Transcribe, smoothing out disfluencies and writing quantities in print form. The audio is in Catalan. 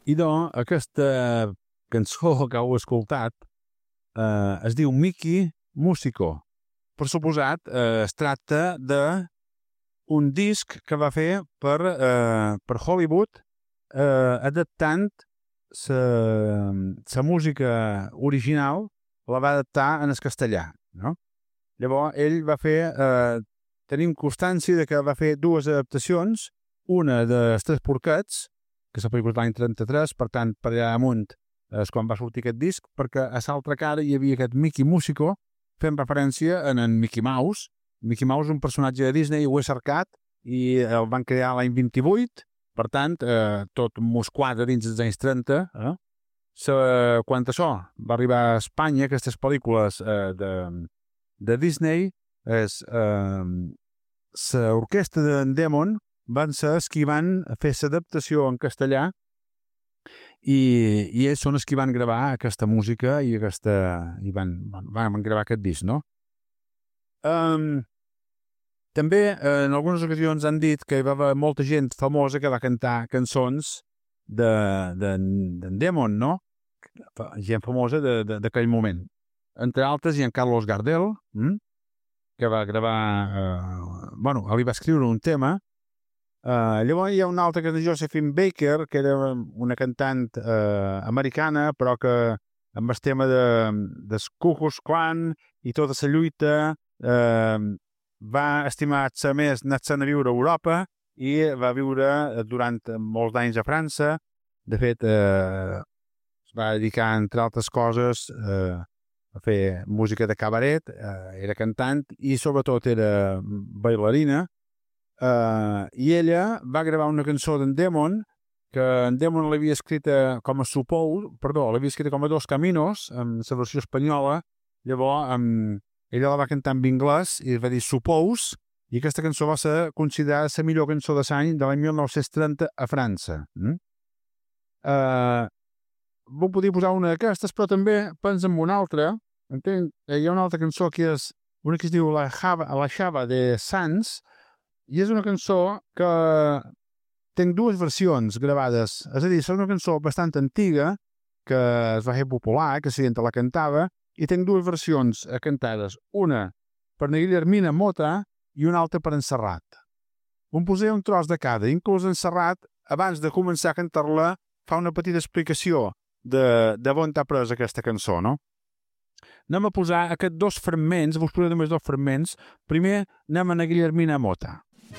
I doncs, aquesta cançó que heu escoltat es diu Mickey Músico. Per suposat, es tracta d'un disc que va fer per Hollywood adaptant la música original, la va adaptar en el castellà, no? Llavors, ell va fer... tenim constància de que va fer dues adaptacions, una dels Tres Porquets, que s'ha pel·lícula l'any 33, per tant, per allà amunt és quan va sortir aquest disc, perquè a l'altra cara hi havia aquest Mickey Músico, fent referència en Mickey Mouse. Mickey Mouse és un personatge de Disney, ho he cercat, i el van crear l'any 28, per tant, tot mos quadra dins dels anys 30. Quan això va arribar a Espanya, aquestes pel·lícules de Disney, l'orquestra d'en Demon van ser els qui van fer l'adaptació en castellà i ells són els qui van gravar aquesta música i van gravar aquest disc, no? També en algunes ocasions han dit que hi va haver molta gent famosa que va cantar cançons d'en Demon, no? Gent famosa d'aquell moment. Entre altres hi ha Carlos Gardel, que va gravar... li va escriure un tema. Llavors hi ha una altra que és de Josephine Baker, que era una cantant americana, però que amb el tema de Ku Klux Klan i tota la lluita va estimar-se més anar-se'n a viure a Europa i va viure durant molts anys a França. De fet, es va dedicar, entre altres coses, a fer música de cabaret, era cantant i sobretot era bailarina. I ella va gravar una cançó d'en Demon, que en Demon l'havia escrita com a l'havia escrita com a Dos Caminos, amb la versió espanyola. Llavors, ella la va cantar en anglès i va dir Suppose, i aquesta cançó va ser considerada la millor cançó de l'any de l'any 1930 a França. Vos podia posar una d'aquestes, però també pensa en una altra. Entenc? Hi ha una altra cançó que és una que es diu La Chava de Sans, i és una cançó que té dues versions gravades. És a dir, és una cançó bastant antiga que es va fer popular, que la gent la cantava, i té dues versions cantades. Una per en Guillermina Motta i una altra per en Serrat. Posaré un tros de cada. Inclús en Serrat, abans de començar a cantar-la, fa una petita explicació de on t'ha pres aquesta cançó, no? Anem a posar aquests dos fragments, vos posaré només dos fragments. Primer anem a Guillermina Motta.